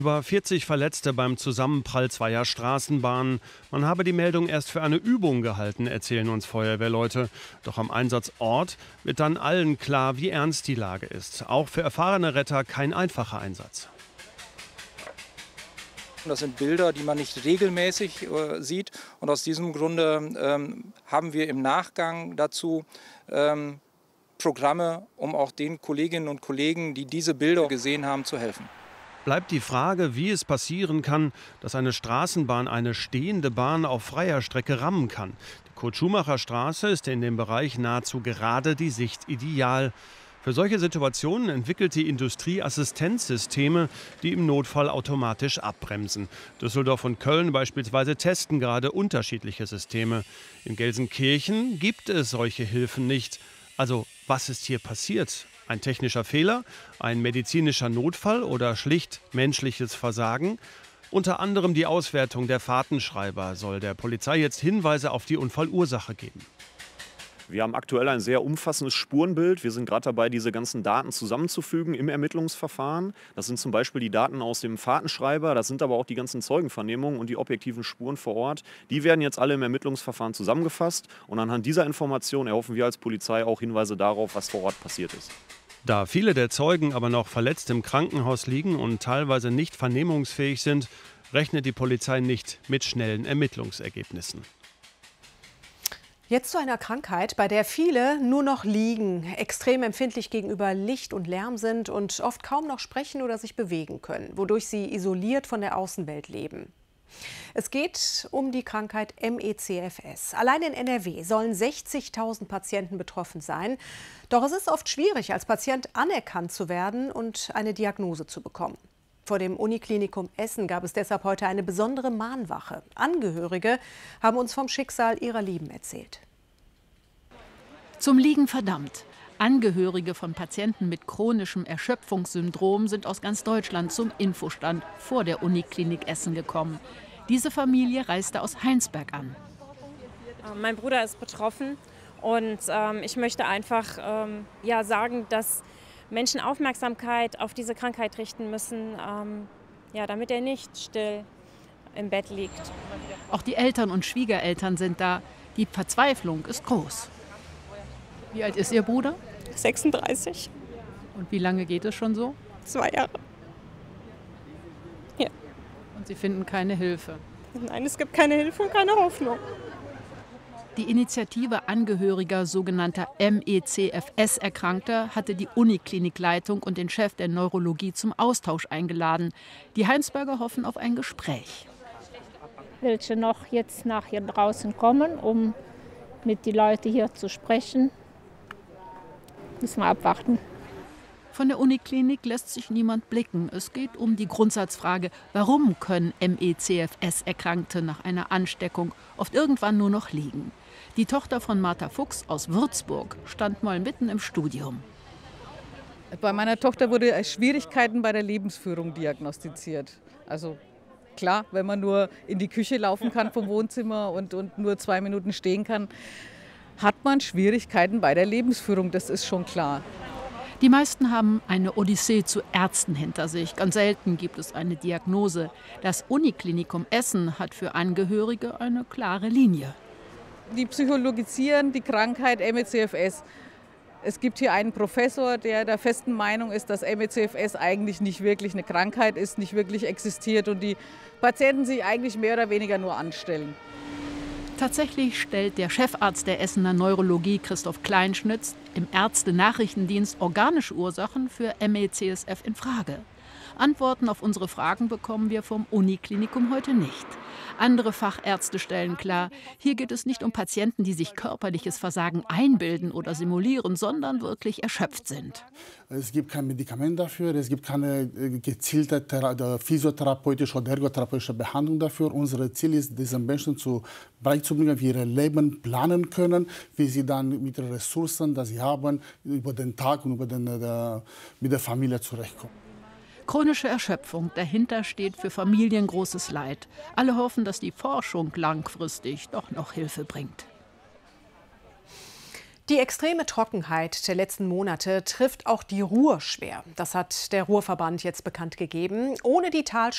Über 40 Verletzte beim Zusammenprall zweier Straßenbahnen. Man habe die Meldung erst für eine Übung gehalten, erzählen uns Feuerwehrleute. Doch am Einsatzort wird dann allen klar, wie ernst die Lage ist. Auch für erfahrene Retter kein einfacher Einsatz. Das sind Bilder, die man nicht regelmäßig sieht. Und aus diesem Grunde haben wir im Nachgang dazu Programme, um auch den Kolleginnen und Kollegen, die diese Bilder gesehen haben, zu helfen. Bleibt die Frage, wie es passieren kann, dass eine Straßenbahn eine stehende Bahn auf freier Strecke rammen kann. Die Kurt-Schumacher-Straße ist in dem Bereich nahezu gerade die Sicht ideal. Für solche Situationen entwickelt die Industrie Assistenzsysteme, die im Notfall automatisch abbremsen. Düsseldorf und Köln beispielsweise testen gerade unterschiedliche Systeme. In Gelsenkirchen gibt es solche Hilfen nicht. Also, was ist hier passiert? Ein technischer Fehler, ein medizinischer Notfall oder schlicht menschliches Versagen? Unter anderem die Auswertung der Fahrtenschreiber soll der Polizei jetzt Hinweise auf die Unfallursache geben. Wir haben aktuell ein sehr umfassendes Spurenbild. Wir sind gerade dabei, diese ganzen Daten zusammenzufügen im Ermittlungsverfahren. Das sind zum Beispiel die Daten aus dem Fahrtenschreiber, das sind aber auch die ganzen Zeugenvernehmungen und die objektiven Spuren vor Ort. Die werden jetzt alle im Ermittlungsverfahren zusammengefasst und anhand dieser Information erhoffen wir als Polizei auch Hinweise darauf, was vor Ort passiert ist. Da viele der Zeugen aber noch verletzt im Krankenhaus liegen und teilweise nicht vernehmungsfähig sind, rechnet die Polizei nicht mit schnellen Ermittlungsergebnissen. Jetzt zu einer Krankheit, bei der viele nur noch liegen, extrem empfindlich gegenüber Licht und Lärm sind und oft kaum noch sprechen oder sich bewegen können, wodurch sie isoliert von der Außenwelt leben. Es geht um die Krankheit ME/CFS. Allein in NRW sollen 60.000 Patienten betroffen sein. Doch es ist oft schwierig, als Patient anerkannt zu werden und eine Diagnose zu bekommen. Vor dem Uniklinikum Essen gab es deshalb heute eine besondere Mahnwache. Angehörige haben uns vom Schicksal ihrer Lieben erzählt. Zum Liegen verdammt. Angehörige von Patienten mit chronischem Erschöpfungssyndrom sind aus ganz Deutschland zum Infostand vor der Uniklinik Essen gekommen. Diese Familie reiste aus Heinsberg an. Mein Bruder ist betroffen und ich möchte einfach sagen, dass Menschen Aufmerksamkeit auf diese Krankheit richten müssen, damit er nicht still im Bett liegt. Auch die Eltern und Schwiegereltern sind da. Die Verzweiflung ist groß. Wie alt ist Ihr Bruder? 36. Und wie lange geht es schon so? 2 Jahre. Ja. Und Sie finden keine Hilfe? Nein, es gibt keine Hilfe und keine Hoffnung. Die Initiative Angehöriger sogenannter ME/CFS-Erkrankter hatte die Uniklinikleitung und den Chef der Neurologie zum Austausch eingeladen. Die Heinsberger hoffen auf ein Gespräch. Welche noch jetzt nachher draußen kommen, um mit den Leuten hier zu sprechen, müssen wir abwarten. Von der Uniklinik lässt sich niemand blicken. Es geht um die Grundsatzfrage, warum können ME/CFS-Erkrankte nach einer Ansteckung oft irgendwann nur noch liegen? Die Tochter von Martha Fuchs aus Würzburg stand mal mitten im Studium. Bei meiner Tochter wurde Schwierigkeiten bei der Lebensführung diagnostiziert. Also klar, wenn man nur in die Küche laufen kann vom Wohnzimmer und nur 2 Minuten stehen kann, hat man Schwierigkeiten bei der Lebensführung, das ist schon klar. Die meisten haben eine Odyssee zu Ärzten hinter sich. Ganz selten gibt es eine Diagnose. Das Uniklinikum Essen hat für Angehörige eine klare Linie. Die psychologisieren die Krankheit ME/CFS. Es gibt hier einen Professor, der der festen Meinung ist, dass ME/CFS eigentlich nicht wirklich eine Krankheit ist, nicht wirklich existiert und die Patienten sich eigentlich mehr oder weniger nur anstellen. Tatsächlich stellt der Chefarzt der Essener Neurologie, Christoph Kleinschnitz, im Ärzte-Nachrichtendienst organische Ursachen für ME/CSF in Frage. Antworten auf unsere Fragen bekommen wir vom Uniklinikum heute nicht. Andere Fachärzte stellen klar, hier geht es nicht um Patienten, die sich körperliches Versagen einbilden oder simulieren, sondern wirklich erschöpft sind. Es gibt kein Medikament dafür, es gibt keine gezielte physiotherapeutische oder ergotherapeutische Behandlung dafür. Unser Ziel ist, diesen Menschen beizubringen, wie ihr Leben planen können, wie sie dann mit den Ressourcen, die sie haben, über den Tag und mit der Familie zurechtkommen. Chronische Erschöpfung, dahinter steht für Familien großes Leid. Alle hoffen, dass die Forschung langfristig doch noch Hilfe bringt. Die extreme Trockenheit der letzten Monate trifft auch die Ruhr schwer. Das hat der Ruhrverband jetzt bekannt gegeben. Ohne die Talsperre